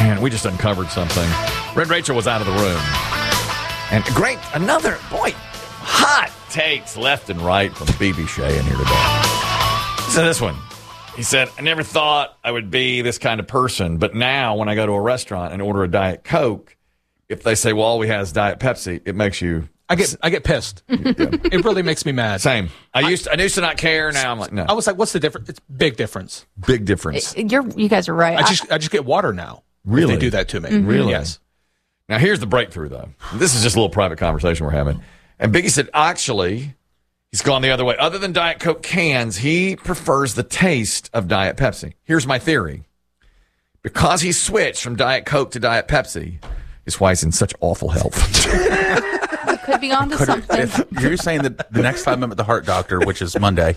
man, we just uncovered something. Red Rachel was out of the room. And great, hot takes left and right from BB Shea in here today. So this one. He said, I never thought I would be this kind of person, but now when I go to a restaurant and order a Diet Coke, if they say, well, all we have is Diet Pepsi, it makes you... I get pissed. Yeah. It really makes me mad. Same. I used to not care. Now I'm like, no. I was like, what's the difference? It's big difference. Big difference. You guys are right. I just get water now. Really? If they do that to me. Mm-hmm. Really? Yes. Now, here's the breakthrough, though. This is just a little private conversation we're having. And Biggie said, actually, he's gone the other way. Other than Diet Coke cans, he prefers the taste of Diet Pepsi. Here's my theory. Because he switched from Diet Coke to Diet Pepsi, is why he's in such awful health. Could be onto something. You're saying that the next time I'm at the heart doctor, which is Monday,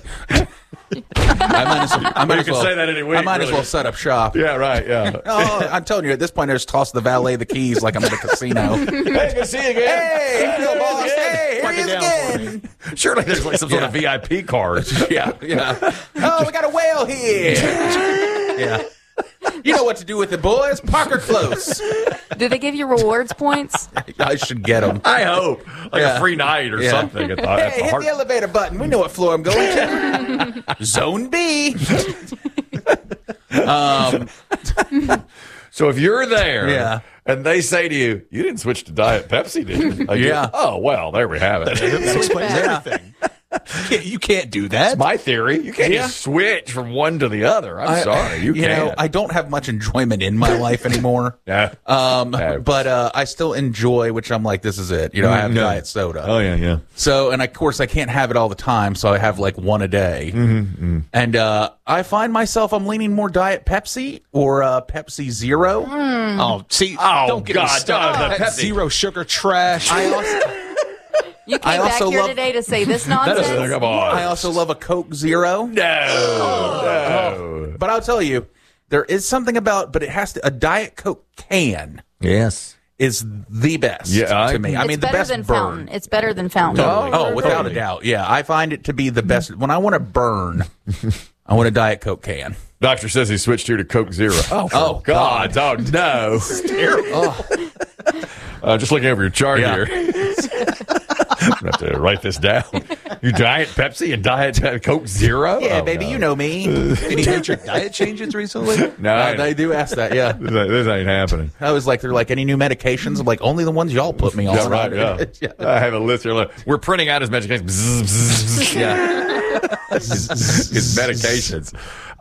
I might as well set up shop. Yeah, right, yeah. Oh, I'm telling you, at this point, I just toss the valet the keys like I'm at a casino. Hey, good to see you again. Hey, Bill Boss. Hey, here he is again. Surely there's like some sort of VIP card. Yeah. Oh, we got a whale here. Yeah. You know what to do with it, boys. Parker Close. Do they give you rewards points? I should get them. I hope. Like a free night or something. At the, hey, hit the elevator button. We know what floor I'm going to. Zone B. So if you're there and they say to you, you didn't switch to Diet Pepsi, did you? Like, oh, well, there we have it. That explains everything. You can't do that. That's my theory. You can't just switch from one to the other. I'm sorry. You can't. I don't have much enjoyment in my life anymore. But I still enjoy, which I'm like, this is it. I have diet soda. Oh, yeah. So, and of course, I can't have it all the time, so I have like one a day. Mm-hmm. And I find myself, I'm leaning more Diet Pepsi or Pepsi Zero. Oh, see, don't get me started. That zero sugar trash. You came back here today to say this nonsense? Come on. I also love a Coke Zero. No. But I'll tell you, there is something about, but it has to, a Diet Coke can. Yes. Is the best to me. I mean, the best than burn. Fountain. It's better than Fountain. Oh, without a doubt. Yeah, I find it to be the best. When I want to burn, I want a Diet Coke can. Doctor says he switched here to Coke Zero. Oh God. Oh, no. This is terrible. Just looking over your chart here. I'm going to have to write this down. You Diet Pepsi and Diet Coke Zero? Yeah, baby, you know me. Any major diet changes recently? No. They do ask that, yeah. This ain't happening. I was like, they're like, any new medications? I'm like, only the ones y'all put me on. Yeah, right, yeah. I have a list here. Look, we're printing out his medications. His medications.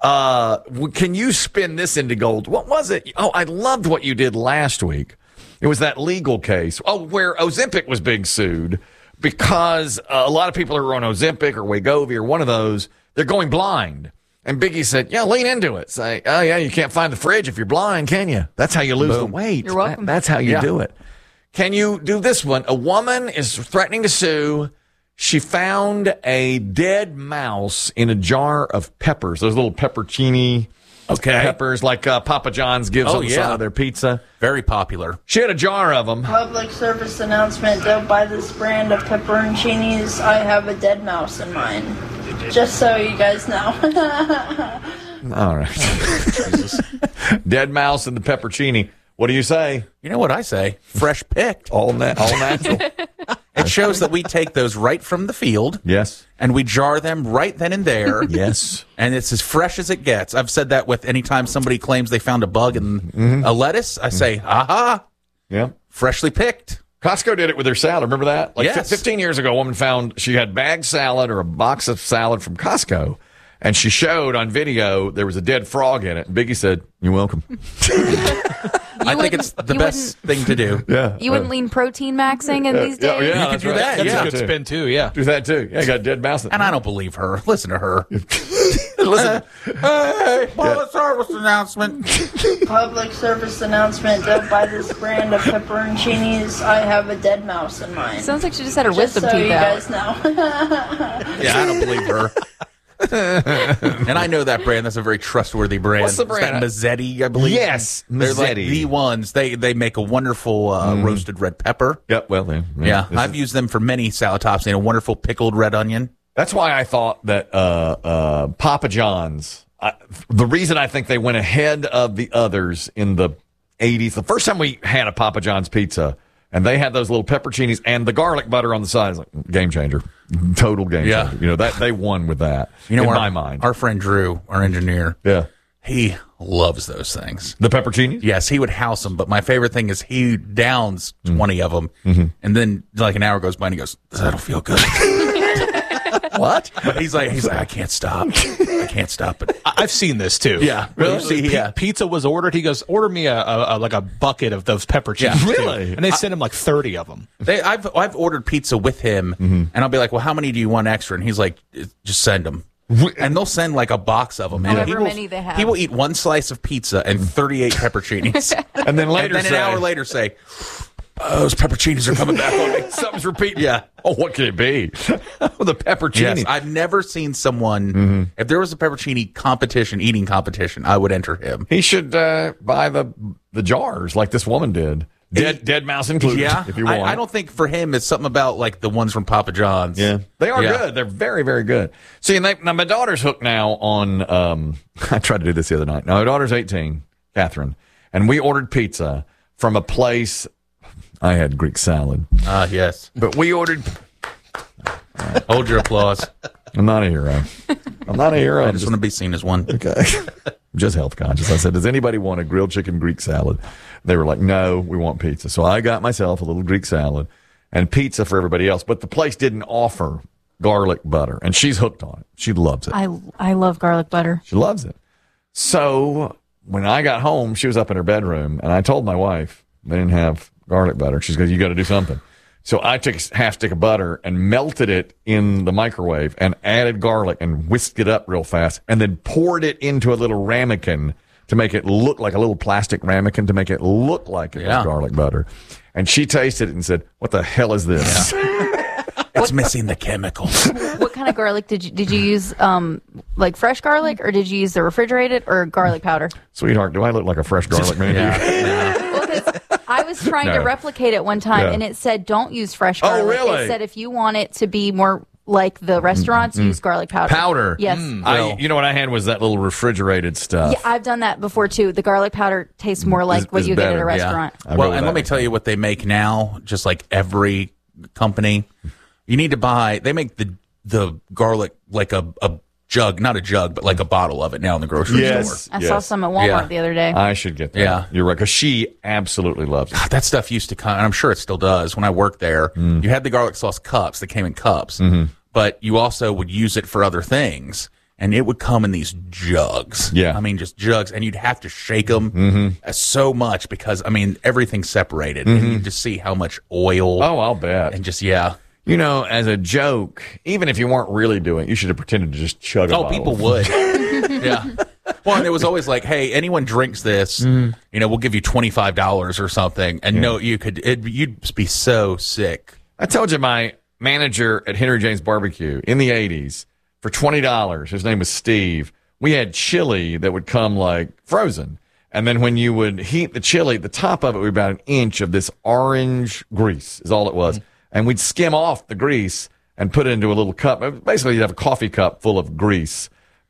Can you spin this into gold? What was it? Oh, I loved what you did last week. It was that legal case. Where Ozempic was being sued because a lot of people who are on Ozempic or Wegovy or one of those, they're going blind. And Biggie said, lean into it. Say, oh, yeah, you can't find the fridge if you're blind, can you? That's how you lose the weight. You're welcome. That's how you do it. Can you do this one? A woman is threatening to sue. She found a dead mouse in a jar of peppers. Those little peppercini peppers like Papa John's gives on the side of their pizza. Very popular. She had a jar of them. Public service announcement, don't buy this brand of pepperoncinis. I have a dead mouse in mine. Just so you guys know. All right. Dead mouse in the peppercini. What do you say? You know what I say? Fresh picked. All natural. It shows that we take those right from the field. Yes. And we jar them right then and there. Yes. And it's as fresh as it gets. I've said that with any time somebody claims they found a bug in a lettuce. I say, aha. Yeah. Freshly picked. Costco did it with their salad. Remember that? Like yes. 15 years ago, a woman found she had bagged salad or a box of salad from Costco. And she showed on video there was a dead frog in it. And Biggie said, "You're welcome." I think it's the best thing to do. Yeah. You wouldn't lean protein maxing in these days? Yeah, you could do that. That's a good spin, too, yeah. Do that, too. Yeah, got dead mouse. And I don't believe her. Listen to her. Listen. Hey, public service announcement. Public service announcement, don't buy this brand of pepperoncinis. I have a dead mouse in mine. Sounds like she just had her Just wisdom so teeth you out. guys know. Yeah, I don't believe her. And I know that brand. That's a very trustworthy brand. What's the brand? It's that Mazzetti, I believe. Yes, They're like Mazzetti. the ones. They make a wonderful roasted red pepper. Yep, well, Yeah, I've used them for many salad tops. They had a wonderful pickled red onion. That's why I thought that Papa John's, the reason I think they went ahead of the others in the 80s. The first time we had a Papa John's pizza, and they had those little pepperoncinis and the garlic butter on the side. It's like game changer, total game changer. You know, that they won with that. You know, in my mind, our friend Drew, our engineer, he loves those things. The pepperoncinis? Yes, he would house them. But my favorite thing is he downs 20 of them, and then like an hour goes by and he goes, "That'll feel good." What? But he's like, I can't stop. I can't stop it. I've seen this too. Yeah, really? Pizza was ordered. He goes, order me a bucket of those pepperoncinis. Yeah, really? Too. And they sent him like 30 of them. I've ordered pizza with him, and I'll be like, well, how many do you want extra? And he's like, just send them. And they'll send like a box of them. However many they have. He will eat one slice of pizza and 38 pepperoncinis. And then an hour later say, those pepperoncinis are coming back on me. Something's repeating. Yeah. Oh, what could it be? The pepperoncini. Yes, I've never seen someone, if there was a pepperoncini eating competition, I would enter him. He should buy the jars like this woman did. Dead mouse included, if you want. I don't think for him it's something about like the ones from Papa John's. Yeah. They are good. They're very, very good. See, now my daughter's hooked now on, I tried to do this the other night. Now, my daughter's 18, Catherine, and we ordered pizza from a place. I had Greek salad. Yes. But we ordered. Hold your applause. I'm not a hero. I just want to be seen as one. Okay. Just health conscious. I said, does anybody want a grilled chicken Greek salad? They were like, no, we want pizza. So I got myself a little Greek salad and pizza for everybody else. But the place didn't offer garlic butter. And she's hooked on it. She loves it. I love garlic butter. She loves it. So when I got home, she was up in her bedroom. And I told my wife they didn't have garlic butter. She goes, you got to do something. So I took a half stick of butter and melted it in the microwave and added garlic and whisked it up real fast and then poured it into a little ramekin to make it look like a little plastic ramekin to make it look like it was garlic butter. And she tasted it and said, what the hell is this? It's missing the chemicals. What kind of garlic did you use? Like fresh garlic, or did you use the refrigerated or garlic powder? Sweetheart, do I look like a fresh garlic man? Well, 'cause I was trying to replicate it one time, and it said don't use fresh garlic. Oh, really? It said if you want it to be more like the restaurants, use garlic powder. Yes. You know what I had was that little refrigerated stuff. Yeah, I've done that before too. The garlic powder tastes more like what you get at a restaurant. Well, and let me tell you what they make now, just like every company. You need to buy, they make the garlic like a jug, not a jug, but like a bottle of it now in the grocery store. I saw some at Walmart the other day. I should get that. Yeah. You're right, because she absolutely loves it. God, that stuff used to come, and I'm sure it still does. When I worked there, you had the garlic sauce cups that came in cups, but you also would use it for other things. And it would come in these jugs. Yeah. I mean, just jugs. And you'd have to shake them so much because, I mean, everything's separated. And you just see how much oil. Oh, I'll bet. And just, You know, as a joke, even if you weren't really doing it, you should have pretended to just chug a bottle. People would. Yeah. Well, and it was always like, hey, anyone drinks this, you know, we'll give you $25 or something. And no, you'd be so sick. I told you my manager at Henry James Barbecue in the 80s, for $20, his name was Steve, we had chili that would come like frozen. And then when you would heat the chili, the top of it would be about an inch of this orange grease is all it was. And we'd skim off the grease and put it into a little cup. Basically, you'd have a coffee cup full of grease.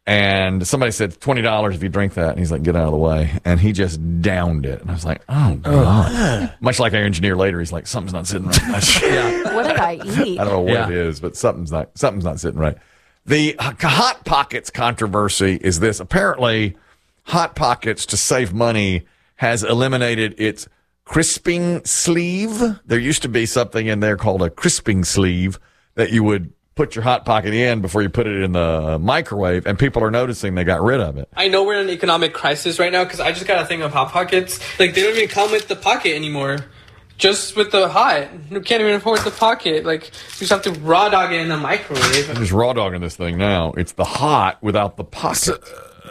And somebody said, $20 if you drink that. And he's like, get out of the way. And he just downed it. And I was like, oh, God. Much like our engineer later, he's like, something's not sitting right. What did I eat? I don't know what it is, but something's not sitting right. The Hot Pockets controversy is this. Apparently, Hot Pockets, to save money, has eliminated its crisping sleeve. There used to be something in there called a crisping sleeve that you would put your Hot Pocket in before you put it in the microwave, and people are noticing they got rid of it. I know we're in an economic crisis right now because I just got a thing of Hot Pockets. Like, they don't even come with the pocket anymore. Just with the hot. You can't even afford the pocket. Like, you just have to raw dog it in the microwave. I'm just raw dogging this thing now. It's the hot without the pocket.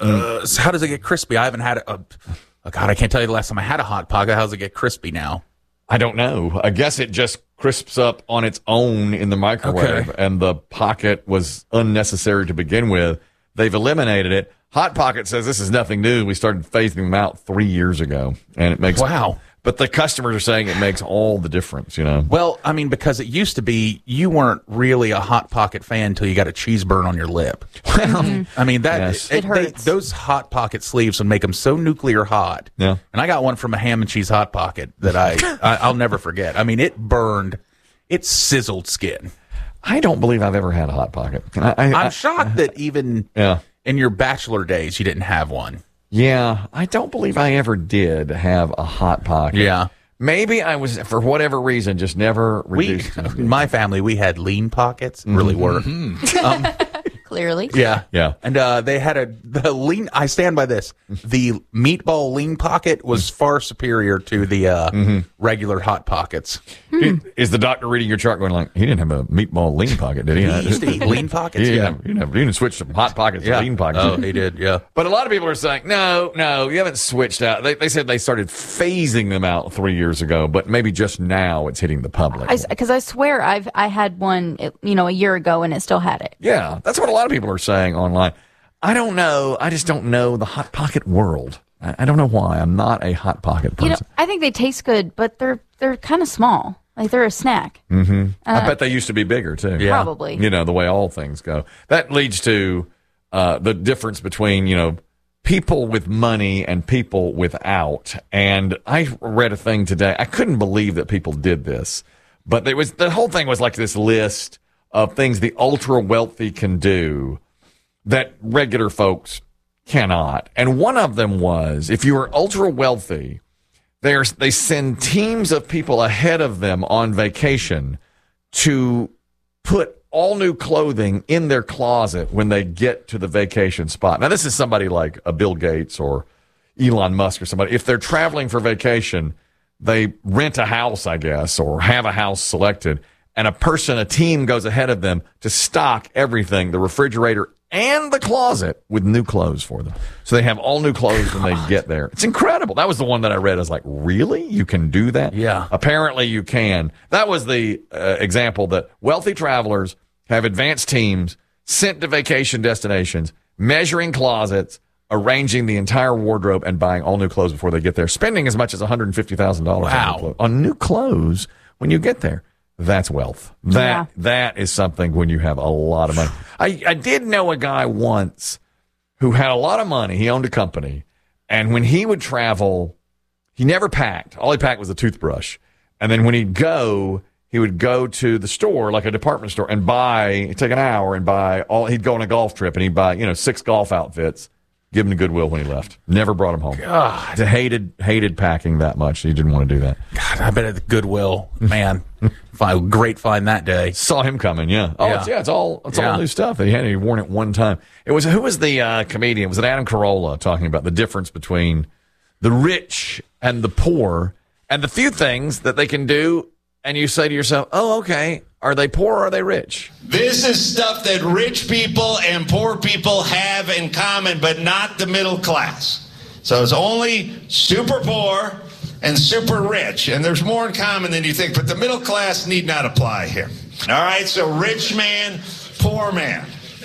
So how does it get crispy? I haven't had it. God, I can't tell you the last time I had a Hot Pocket. How does it get crispy now? I don't know. I guess it just crisps up on its own in the microwave, and the pocket was unnecessary to begin with. They've eliminated it. Hot Pocket says this is nothing new. We started phasing them out 3 years ago, and it makes But the customers are saying it makes all the difference, you know. Well, I mean, because it used to be you weren't really a Hot Pocket fan until you got a cheese burn on your lip. Well, I mean, It hurts. those Hot Pocket sleeves would make them so nuclear hot. Yeah. And I got one from a ham and cheese Hot Pocket that I'll never forget. I mean, it burned, it sizzled skin. I don't believe I've ever had a Hot Pocket. I'm shocked that even in your bachelor days you didn't have one. Yeah, I don't believe I ever did have a Hot Pocket. Yeah. Maybe I was, for whatever reason, just never reduced. In my family, we had lean pockets. Really were. Clearly. Yeah. Yeah. And they had the lean. I stand by this. The meatball lean pocket was far superior to the regular Hot Pockets. Is the doctor reading your chart going like, he didn't have a meatball lean pocket, did he? He used to eat lean pockets. He didn't switch from Hot Pockets to lean pockets. Oh, he did, yeah. But a lot of people are saying, no, you haven't switched out. They said they started phasing them out 3 years ago, but maybe just now it's hitting the public. Because I swear I had one, a year ago and it still had it. Yeah, that's what a lot of people are saying online. I don't know. I just don't know the Hot Pocket world. I don't know why. I'm not a Hot Pocket person. I think they taste good, but they're kind of small. Like they're a snack. Mm-hmm. I bet they used to be bigger too. Yeah. Probably. The way all things go. That leads to the difference between, people with money and people without. And I read a thing today. I couldn't believe that people did this. But the whole thing was like this list of things the ultra wealthy can do that regular folks cannot. And one of them was, if you are ultra wealthy, they send teams of people ahead of them on vacation to put all new clothing in their closet when they get to the vacation spot. Now, this is somebody like a Bill Gates or Elon Musk or somebody. If they're traveling for vacation, they rent a house, I guess, or have a house selected, and a team goes ahead of them to stock everything, the refrigerator and the closet, with new clothes for them. So they have all new clothes when they get there. It's incredible. That was the one that I read. I was like, really? You can do that? Yeah. Apparently you can. That was the example that wealthy travelers have advanced teams sent to vacation destinations, measuring closets, arranging the entire wardrobe, and buying all new clothes before they get there, spending as much as $150,000 on new clothes when you get there. That's wealth. That is something when you have a lot of money. I did know a guy once who had a lot of money. He owned a company. And when he would travel, he never packed. All he packed was a toothbrush. And then when he would go to the store, like a department store, and take an hour and buy he'd go on a golf trip and he'd buy, 6 golf outfits, give them to Goodwill when he left. Never brought them home. God. He hated packing that much. He didn't want to do that. God, I bet at the Goodwill, man, great find that day. Saw him coming, yeah. Oh, Yeah. it's all new stuff. He worn it one time. Who was the comedian? Was it Adam Carolla talking about the difference between the rich and the poor and the few things that they can do, and you say to yourself, oh, okay, are they poor or are they rich? This is stuff that rich people and poor people have in common, but not the middle class. So it's only super poor and super rich. And there's more in common than you think, but the middle class need not apply here. All right, so rich man, poor man.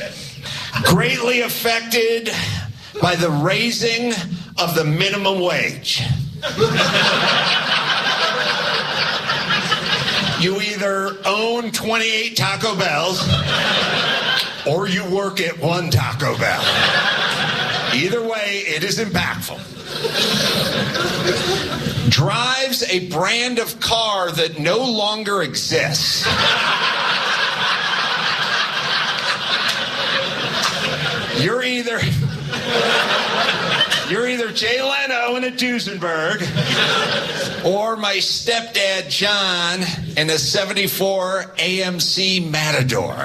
Greatly affected by the raising of the minimum wage. You either own 28 Taco Bells or you work at one Taco Bell. Either way, it is impactful. Drives a brand of car that no longer exists. You're either Jay Leno in a Duesenberg or my stepdad John in a 74 AMC Matador.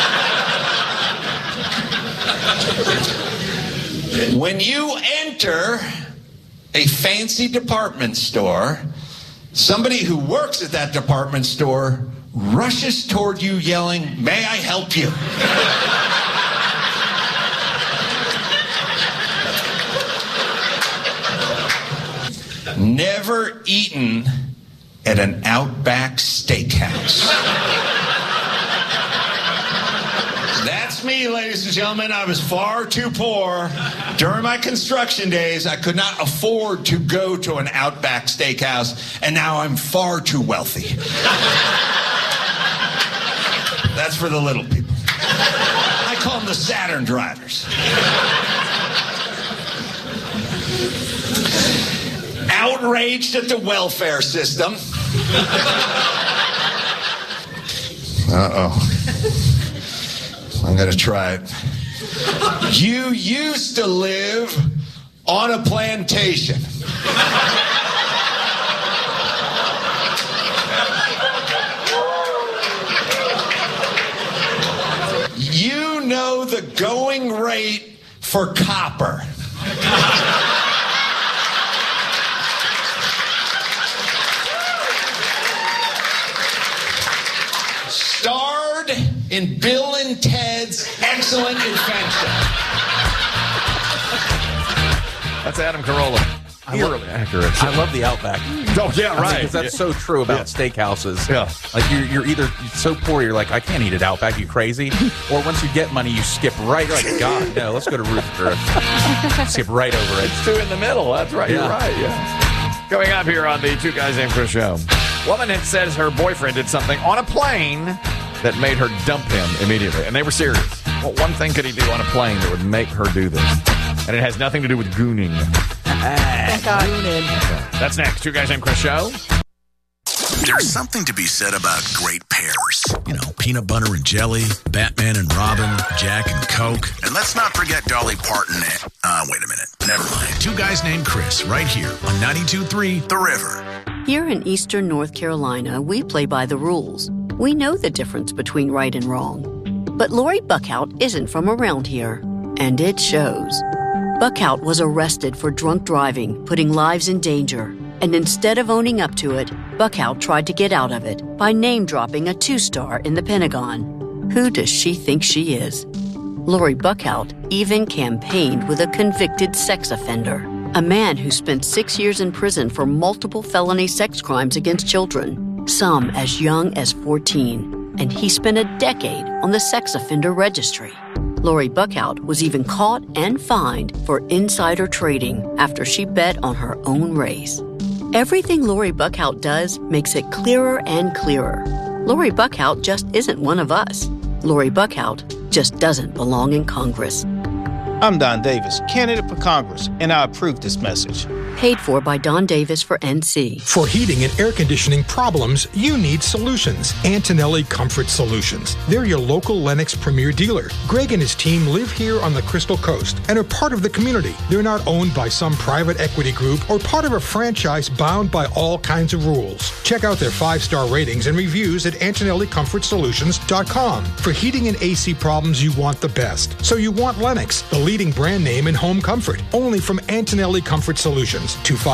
When you enter a fancy department store, somebody who works at that department store rushes toward you yelling, "May I help you?" Never eaten at an Outback Steakhouse. That's That's me, ladies and gentlemen. I was far too poor. During my construction days, I could not afford to go to an Outback Steakhouse, and now I'm far too wealthy. That's for the little people. I call them the Saturn drivers. Outraged at the welfare system. Uh-oh. I'm going to try it. You used to live on a plantation. You know the going rate for copper. Starred in Bill and Ted's Excellent Adventure. That's Adam Carolla. Really accurate. I love the Outback. Oh, yeah, right. Because that's so true about steakhouses. Yeah. Like, you're either so poor, you're like, I can't eat at Outback, you crazy? Or once you get money, you skip right. You're like, God, no, let's go to Ruth's Chris. Skip right over it. It's two in the middle. That's right. Yeah. You're right. Yeah. Coming up here on the Two Guys Named Chris show. Woman had says her boyfriend did something on a plane that made her dump him immediately. And they were serious. What one thing could he do on a plane that would make her do this? And it has nothing to do with gooning. Thank God. That's next. Two Guys Named Chris show. There's something to be said about great pairs. You know, peanut butter and jelly, Batman and Robin, Jack and Coke. And let's not forget Dolly Parton and... wait a minute. Never mind. Two Guys Named Chris, right here on 92.3 The River. Here in eastern North Carolina, we play by the rules. We know the difference between right and wrong. But Lori Buckhout isn't from around here, and it shows. Buckhout was arrested for drunk driving, putting lives in danger. And instead of owning up to it, Buckhout tried to get out of it by name-dropping a 2-star in the Pentagon. Who does she think she is? Lori Buckhout even campaigned with a convicted sex offender, a man who spent 6 years in prison for multiple felony sex crimes against children, some as young as 14, and he spent a decade on the sex offender registry. Lori Buckhout was even caught and fined for insider trading after she bet on her own race. Everything Lori Buckhout does makes it clearer and clearer. Lori Buckhout just isn't one of us. Lori Buckhout just doesn't belong in Congress. I'm Don Davis, candidate for Congress, and I approve this message. Paid for by Don Davis for NC. For heating and air conditioning problems, you need solutions. Antonelli Comfort Solutions. They're your local Lennox Premier dealer. Greg and his team live here on the Crystal Coast and are part of the community. They're not owned by some private equity group or part of a franchise bound by all kinds of rules. Check out their 5-star ratings and reviews at AntonelliComfortSolutions.com. For heating and AC problems, you want the best. So you want Lennox, the leading brand name in home comfort. Only from Antonelli Comfort Solutions.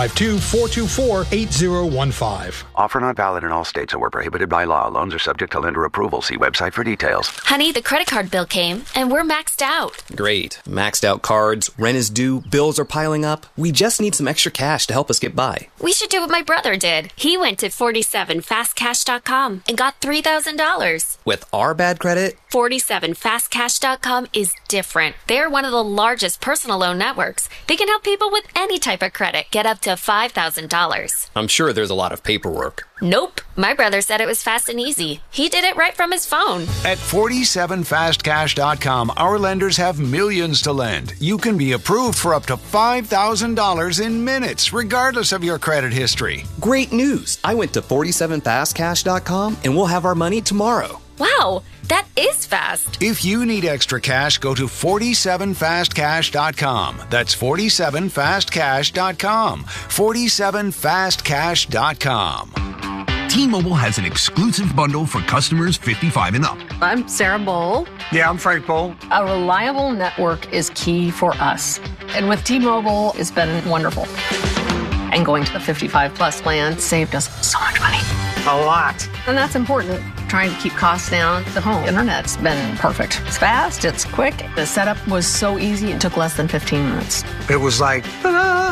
252-424-8015. Offer not valid in all states or were prohibited by law. Loans are subject to lender approval. See website for details. Honey, the credit card bill came, and we're maxed out. Great. Maxed out cards, rent is due, bills are piling up. We just need some extra cash to help us get by. We should do what my brother did. He went to 47fastcash.com and got $3,000. With our bad credit? 47fastcash.com is different. They're one of the largest personal loan networks. They can help people with any type of credit get up to $5,000. I'm sure there's a lot of paperwork. Nope. My brother said it was fast and easy. He did it right from his phone. At 47fastcash.com, our lenders have millions to lend. You can be approved for up to $5,000 in minutes, regardless of your credit history. Great news. I went to 47fastcash.com and we'll have our money tomorrow. Wow, that is fast. If you need extra cash, go to 47fastcash.com. That's 47fastcash.com. 47fastcash.com. T-Mobile has an exclusive bundle for customers 55 and up. I'm Sarah Bowl. Yeah, I'm Frank Bowl. A reliable network is key for us. And with T-Mobile, it's been wonderful. And going to the 55 plus plan saved us so much money. A lot. And that's important. Trying to keep costs down. The home internet's been perfect. It's fast, it's quick. The setup was so easy, it took less than 15 minutes. It was like, ta-da!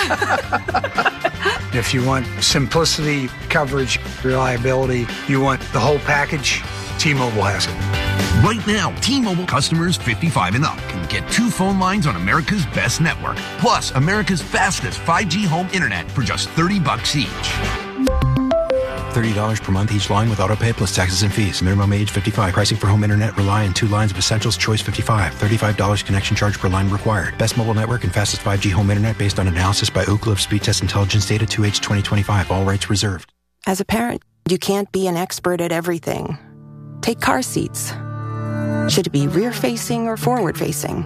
If you want simplicity, coverage, reliability, you want the whole package, T-Mobile has it. Right now, T-Mobile customers 55 and up can get 2 phone lines on America's best network, plus America's fastest 5G home internet for just $30 each. $30 per month each line with autopay plus taxes and fees. Minimum age 55. Pricing for home internet rely on 2 lines of Essentials. Choice 55. $35 connection charge per line required. Best mobile network and fastest 5G home internet based on analysis by Ookla of Speed Test Intelligence data 2H 2025. All rights reserved. As a parent, you can't be an expert at everything. Take car seats. Should it be rear-facing or forward-facing?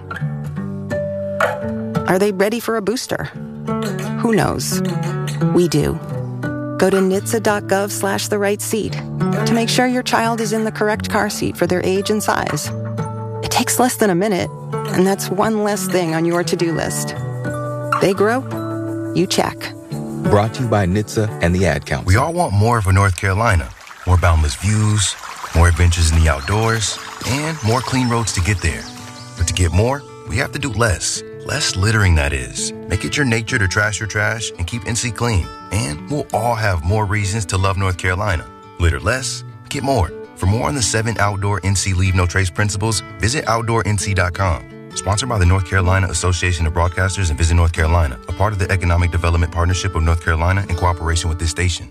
Are they ready for a booster? Who knows? We do. Go to NHTSA.gov/the right seat to make sure your child is in the correct car seat for their age and size. It takes less than a minute, and that's one less thing on your to-do list. They grow, you check. Brought to you by NHTSA and the Ad Council. We all want more for North Carolina. More boundless views, more adventures in the outdoors, and more clean roads to get there. But to get more, we have to do less. Less littering, that is. Make it your nature to trash your trash and keep NC clean. And we'll all have more reasons to love North Carolina. Litter less, get more. For more on the 7 outdoor NC Leave No Trace principles, visit OutdoorNC.com. Sponsored by the North Carolina Association of Broadcasters and Visit North Carolina, a part of the Economic Development Partnership of North Carolina in cooperation with this station.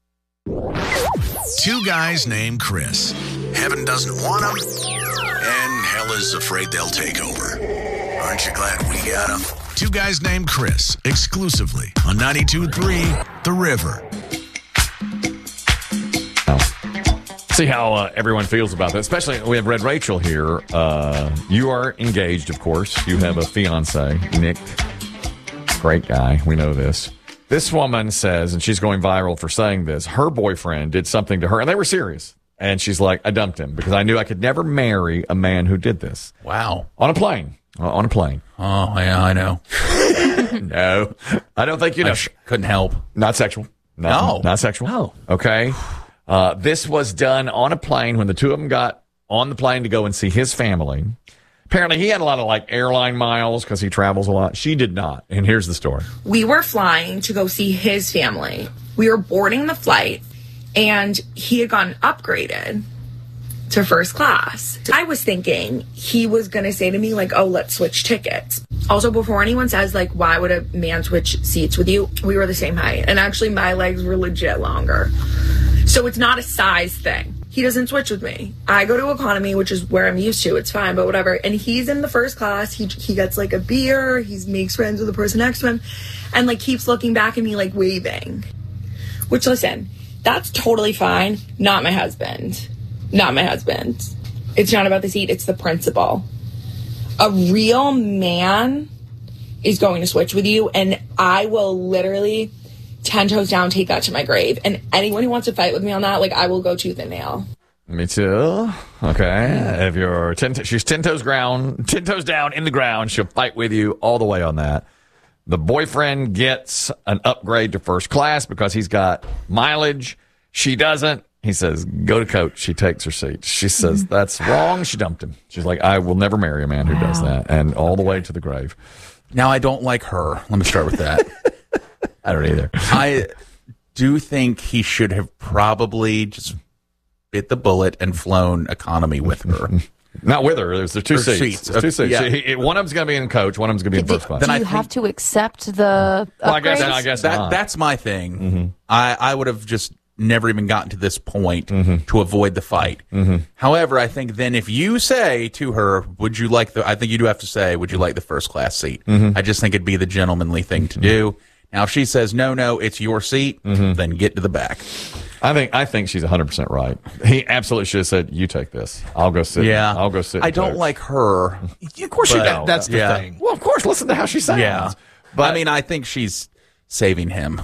2 guys named Chris. Heaven doesn't want them, and hell is afraid they'll take over. Aren't you glad we got them? 2 guys named Chris, exclusively on 92.3 The River. See how everyone feels about that. Especially, we have Red Rachel here. You are engaged, of course. You have a fiance, Nick. Great guy. We know this. This woman says, and she's going viral for saying this, her boyfriend did something to her, and they were serious. And she's like, I dumped him because I knew I could never marry a man who did this. Wow. On a plane. On a plane. Oh, yeah, I know. No. I don't think you know. Couldn't help. Not sexual. No. Not sexual. No. Okay. This was done on a plane when the two of them got on the plane to go and see his family. Apparently, he had a lot of airline miles because he travels a lot. She did not. And here's the story. We were flying to go see his family. We were boarding the flight, and he had gotten upgraded to first class. I was thinking he was going to say to me, oh, let's switch tickets. Also, before anyone says, why would a man switch seats with you? We were the same height. And actually, my legs were legit longer. So it's not a size thing. He doesn't switch with me. I go to economy, which is where I'm used to. It's fine, but whatever. And he's in the first class. He gets a beer. He makes friends with the person next to him and keeps looking back at me waving. Which, listen, that's totally fine. Not my husband. Not my husband. It's not about the seat. It's the principle. A real man is going to switch with you, and I will literally 10 toes down take that to my grave. And anyone who wants to fight with me on that, I will go tooth and nail. Me too. Okay. If you're she's 10 toes down in the ground, she'll fight with you all the way on that. The boyfriend gets an upgrade to first class because he's got mileage. She doesn't. He says, go to coach. She takes her seat. She says, that's wrong. She dumped him. She's like, I will never marry a man who does that. And all the way to the grave. Now, I don't like her. Let me start with that. I don't either. I do think he should have probably just bit the bullet and flown economy with her. Not with her. There's 2 seats. There's 2 seats. Yeah. One of them's going to be in coach. One of them's going to be in first class. Do you have to accept the upgrades? I guess not. That's my thing. Mm-hmm. I would have just never even gotten to this point to avoid the fight. Mm-hmm. However, I think then if you say to her, would you like I think you do have to say, would you like the first class seat? Mm-hmm. I just think it'd be the gentlemanly thing to do. Now, if she says, no, it's your seat, then get to the back. I think she's 100% right. He absolutely should have said, you take this. I'll go sit. Yeah. I'll go sit. I don't like her. Of course you don't. That's the thing. Well, of course. Listen to how she sounds. Yeah. But I think she's saving him.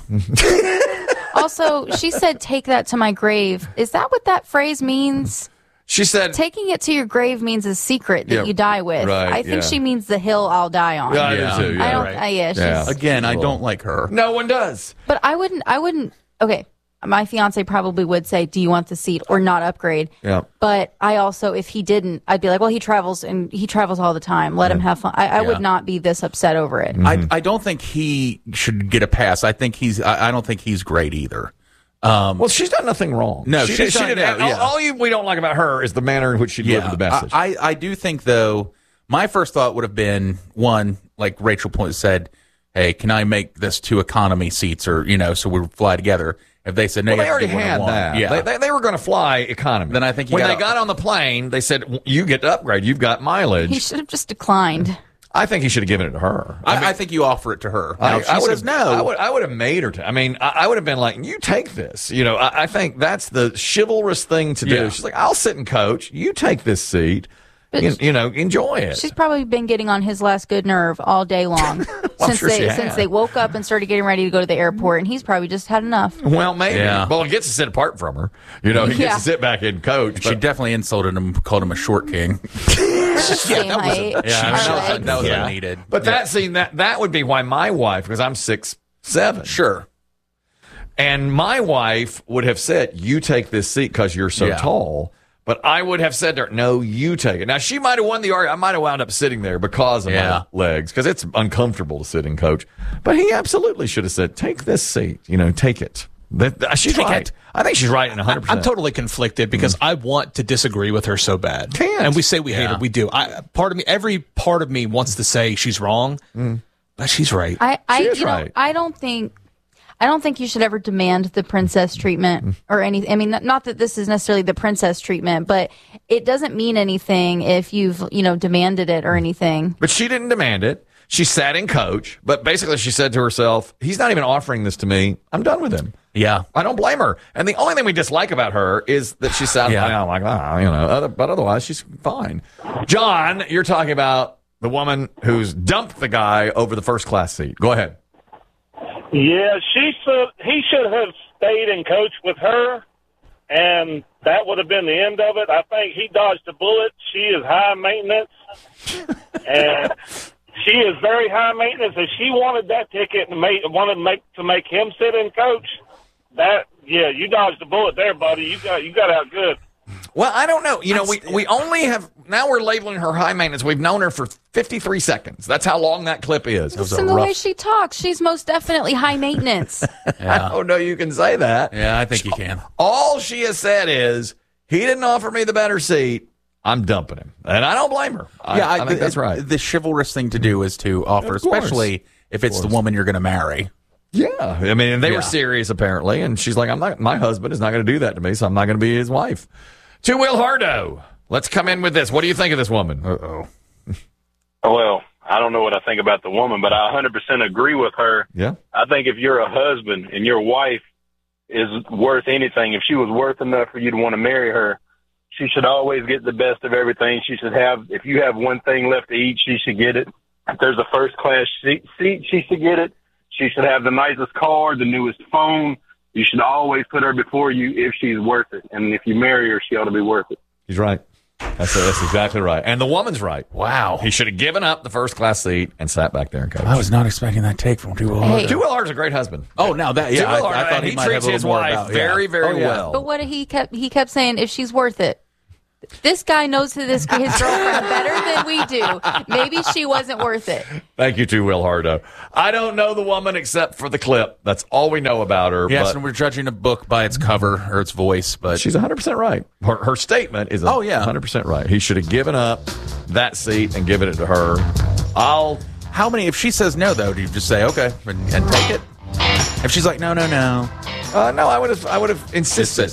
Also, she said, take that to my grave. Is that what that phrase means? She said, taking it to your grave means a secret that you die with. Right, I think she means the hill I'll die on. Yeah, I do too. Yeah, Again, I don't like her. No one does. But I wouldn't. Okay, my fiance probably would say, do you want the seat or not upgrade? Yeah. But I also, if he didn't, I'd be like, well, he travels all the time. Let him have fun. I would not be this upset over it. I don't think he should get a pass. I don't think he's great either. Well, she's done nothing wrong. No, she she's didn't. done- no, yeah. All we don't like about her is the manner in which she delivered the message. I do think, though, my first thought would have been, one, like Rachel said, hey, can I make this 2 economy seats or, so we fly together? If they said, no, Well, you they have to already do one had on one. that. Yeah. They were going to fly economy. Then I think you when gotta- they got on the plane, they said, you get to upgrade. You've got mileage. He should have just declined. I think he should have given it to her. I think you offer it to her. Now, if she says no. I would have made her. I would have been like, you take this. I think that's the chivalrous thing to do. Yeah. She's like, I'll sit and coach. You take this seat. But Enjoy it. She's probably been getting on his last good nerve all day long I'm sure she has. since they woke up and started getting ready to go to the airport, and he's probably just had enough. Well, maybe. Yeah. Well, he gets to sit apart from her. He gets Yeah. to sit back and coach. She definitely insulted him, called him a short king. Same height. That was unneeded. But that would be why my wife, because I'm 6'7". Sure. And my wife would have said, you take this seat because you're so tall. But I would have said to her, no, you take it. Now, she might have won the argument. I might have wound up sitting there because of my legs, because it's uncomfortable to sit and coach. But he absolutely should have said, take this seat. Take it. She's Take right. it. I think she's right in 100%. I'm totally conflicted because I want to disagree with her so bad. And we say we hate her. We do. Every part of me wants to say she's wrong, but she's right. I don't think you should ever demand the princess treatment or anything. I mean, not that this is necessarily the princess treatment, but it doesn't mean anything if you've, demanded it or anything. But she didn't demand it. She sat in coach, but basically she said to herself, he's not even offering this to me. I'm done with him. Yeah. I don't blame her. And the only thing we dislike about her is that she sounds like, but otherwise she's fine. John, you're talking about the woman who's dumped the guy over the first class seat. Go ahead. Yeah, he should have stayed and coached with her, and that would have been the end of it. I think he dodged a bullet. She is high maintenance, and she is very high maintenance. If she wanted that ticket and to make him sit and coach, you dodged a bullet there, buddy. You got out good. Well, I don't know. We only have now we're labeling her high maintenance. We've known her for 53 seconds. That's how long that clip is. Listen to the way she talks. She's most definitely high maintenance. I don't know you can say that. Yeah, I think you can. All she has said is, he didn't offer me the better seat. I'm dumping him. And I don't blame her. I think that's right. The chivalrous thing to do is to offer, especially if it's the woman you're going to marry. Yeah. I mean, and they were serious apparently. And she's like, my husband is not going to do that to me, so I'm not going to be his wife. To Will Hardo. Let's come in with this. What do you think of this woman? Uh-oh. Well, I don't know what I think about the woman, but I 100% agree with her. Yeah. I think if you're a husband and your wife is worth anything, if she was worth enough for you to want to marry her, she should always get the best of everything. She should have, if you have one thing left to eat, she should get it. If there's a first class seat, she should get it. She should have the nicest car, the newest phone. You should always put her before you if she's worth it. And if you marry her, she ought to be worth it. He's right. That's exactly right. And the woman's right. Wow. He should have given up the first class seat and sat back there and coached. I was not expecting that take from Will Hardo. Will Hardo's a great husband. Oh, now that, yeah. I thought he might treats have a his little more wife about, very, very well. But what he kept saying, if she's worth it. This guy knows his girlfriend better than we do. Maybe she wasn't worth it. Thank you to Will Hardo. I don't know the woman except for the clip. That's all we know about her. Yes, but and we're judging a book by its cover or its voice. But she's 100% right. Her statement is 100% right. He should have given up that seat and given it to her. How many? If she says no, though, do you just say okay and take it? If she's like no, no, I would have insisted.